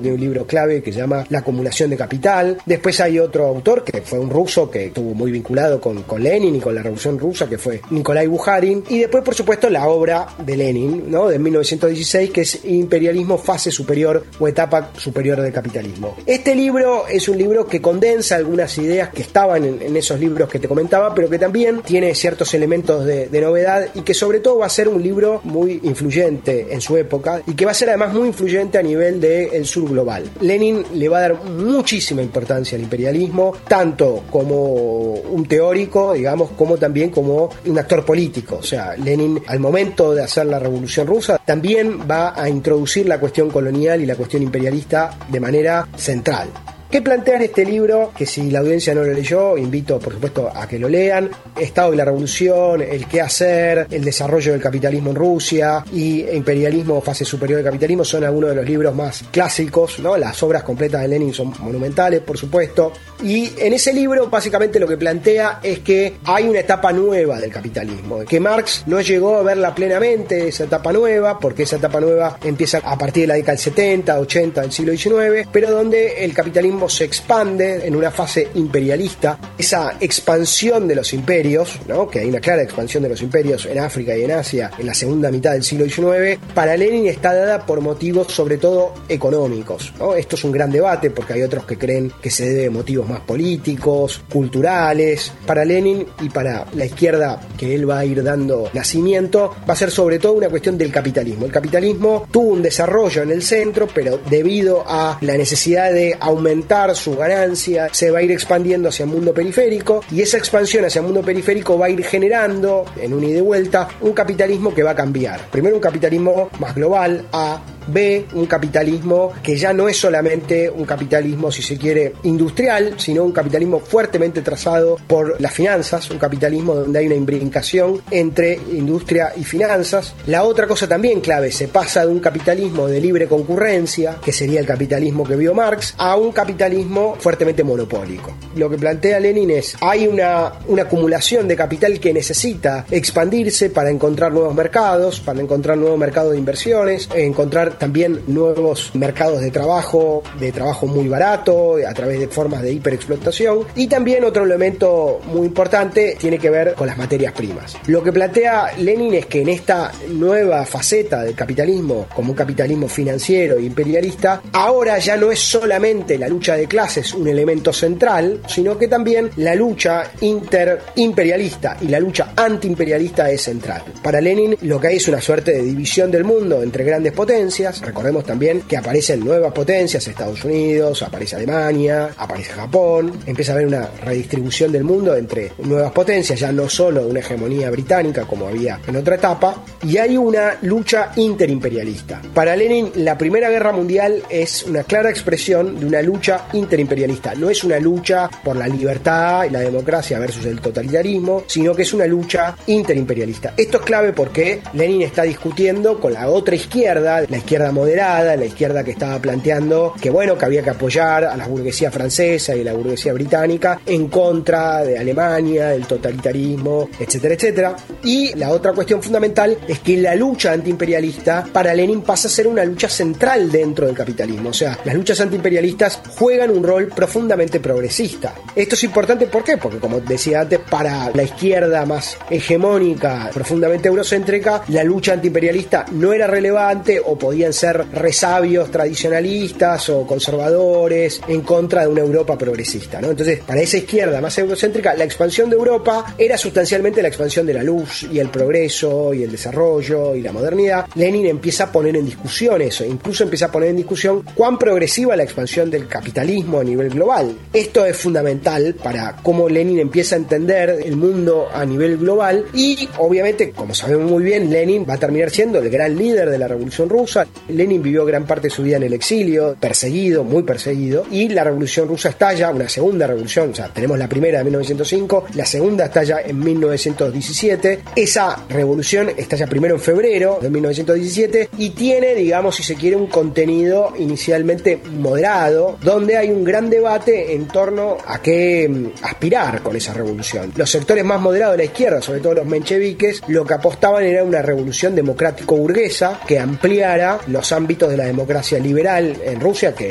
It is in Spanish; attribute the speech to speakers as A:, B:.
A: de un libro clave que se llama La acumulación de capital. Después hay otro autor que fue un ruso que estuvo muy vinculado con Lenin y con la Revolución Rusa, que fue Nikolai Bukharin. Y después, por supuesto, la obra de Lenin, ¿no?, de 1916, que es Imperialismo, fase superior o etapa superior del capitalismo. Este libro es un libro que condensa algunas ideas que estaban en esos libros que te comentaba, pero que también tiene ciertos elementos de novedad y que sobre todo va a ser un libro muy influyente en su época y que va a ser además muy influyente a nivel del sur global. Lenin le va a dar muchísima importancia al imperialismo, tanto como un teórico, digamos, como también como un actor político. O sea, Lenin, al momento de hacer la Revolución Rusa, también va a introducir la cuestión colonial y la cuestión imperialista de manera central. ¿Qué plantea en este libro? Que si la audiencia no lo leyó, invito por supuesto a que lo lean. Estado de la Revolución, el qué hacer, el desarrollo del capitalismo en Rusia y Imperialismo, fase superior del capitalismo son algunos de los libros más clásicos, ¿no? Las obras completas de Lenin son monumentales, por supuesto. Y en ese libro básicamente lo que plantea es que hay una etapa nueva del capitalismo, que Marx no llegó a verla plenamente, esa etapa nueva, porque esa etapa nueva empieza a partir de la década del 70, 80 del siglo XIX, pero donde el capitalismo se expande en una fase imperialista. Esa expansión de los imperios, ¿no?, que hay una clara expansión de los imperios en África y en Asia en la segunda mitad del siglo XIX, para Lenin está dada por motivos sobre todo económicos, ¿no? Esto es un gran debate porque hay otros que creen que se debe a motivos más políticos, culturales. Para Lenin y para la izquierda que él va a ir dando nacimiento, va a ser sobre todo una cuestión del capitalismo. El capitalismo tuvo un desarrollo en el centro, pero debido a la necesidad de aumentar su ganancia, se va a ir expandiendo hacia el mundo periférico, y esa expansión hacia el mundo periférico va a ir generando, en un ida y vuelta, un capitalismo que va a cambiar. Primero un capitalismo más global, B, un capitalismo que ya no es solamente un capitalismo, si se quiere, industrial, sino un capitalismo fuertemente trazado por las finanzas, un capitalismo donde hay una imbricación entre industria y finanzas. La otra cosa también clave, se pasa de un capitalismo de libre concurrencia, que sería el capitalismo que vio Marx, a un capitalismo fuertemente monopólico. Lo que plantea Lenin es, hay una acumulación de capital que necesita expandirse para encontrar nuevos mercados de inversiones, encontrar también nuevos mercados de trabajo muy barato, a través de formas de hiperexplotación. Y también otro elemento muy importante tiene que ver con las materias primas. Lo que plantea Lenin es que en esta nueva faceta del capitalismo, como un capitalismo financiero e imperialista, ahora ya no es solamente la lucha de clases un elemento central, sino que también la lucha interimperialista y la lucha antiimperialista es central. Para Lenin lo que hay es una suerte de división del mundo entre grandes potencias. Recordemos también que aparecen nuevas potencias, Estados Unidos, aparece Alemania, aparece Japón, empieza a haber una redistribución del mundo entre nuevas potencias, ya no solo una hegemonía británica como había en otra etapa, y hay una lucha interimperialista. Para Lenin, la Primera Guerra Mundial es una clara expresión de una lucha interimperialista. No es una lucha por la libertad y la democracia versus el totalitarismo, sino que es una lucha interimperialista. Esto es clave porque Lenin está discutiendo con la otra izquierda, la izquierda moderada, la izquierda que estaba planteando que había que apoyar a la burguesía francesa y la burguesía británica en contra de Alemania, del totalitarismo, etcétera, etcétera. Y la otra cuestión fundamental es que la lucha antiimperialista para Lenin pasa a ser una lucha central dentro del capitalismo. O sea, las luchas antiimperialistas juegan un rol profundamente progresista. Esto es importante, ¿por qué? Porque, como decía antes, para la izquierda más hegemónica, profundamente eurocéntrica, la lucha antiimperialista no era relevante o podían ser resabios tradicionalistas o conservadores en contra de una Europa progresista, ¿no? Entonces, para esa izquierda más eurocéntrica, la expansión de Europa era sustancialmente la expansión de la luz y el progreso y el desarrollo y la modernidad. Lenin empieza a poner en discusión eso, incluso empieza a poner en discusión cuán progresiva la expansión del capitalismo a nivel global. Esto es fundamental para cómo Lenin empieza a entender el mundo a nivel global y, obviamente, como sabemos muy bien, Lenin va a terminar siendo el gran líder de la Revolución Rusa. Lenin vivió gran parte de su vida en el exilio, perseguido, muy perseguido, y la Revolución Rusa estalla, una segunda revolución, o sea, tenemos la primera de 1905, la segunda estalla en 1917, esa revolución estalla primero en febrero de 1917 y tiene, digamos, si se quiere, un contenido inicialmente moderado, donde hay un gran debate en torno a qué aspirar con esa revolución. Los sectores más moderados de la izquierda, sobre todo los mencheviques, lo que apostaban era una revolución democrático-burguesa que ampliara los ámbitos de la democracia liberal en Rusia, que